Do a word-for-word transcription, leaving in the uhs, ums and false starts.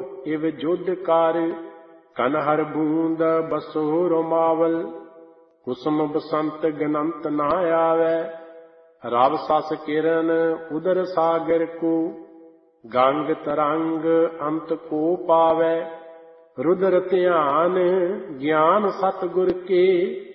ਇਵ ਜੁਧ ਕਰ। ਕਨ ਹਰ ਬੂੰਦ ਬਸੋ ਰੋਮਾਵਲ, ਕੁਸਮ ਬਸੰਤ ਗਨੰਤ ਨਾ ਆਵੈ। ਰਵ ਸਸ ਕਿਰਨ ਉਦਰ ਸਾਗਰ ਕੋ, ਗੰਗ ਤਰੰਗ ਅੰਤ ਕੋ ਪਾਵੈ। ਰੁਦਰ ਧਿਆਨ ਗਿਆਨ ਸਤਿਗੁਰ ਕੇ,